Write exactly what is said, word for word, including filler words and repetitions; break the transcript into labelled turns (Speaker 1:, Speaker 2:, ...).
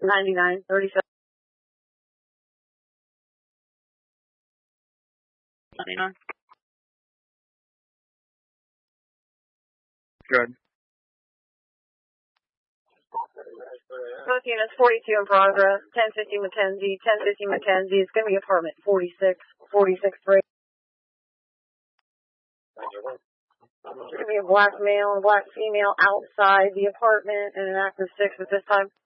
Speaker 1: ninety-nine thirty-seven. ninety-nine.
Speaker 2: Good.
Speaker 1: Both units, forty-two in progress, ten fifty Mackenzie, ten fifty Mackenzie. It's going to be apartment forty-six, forty-six three. It's going to be a black male and a black female outside the apartment and an active six at this time.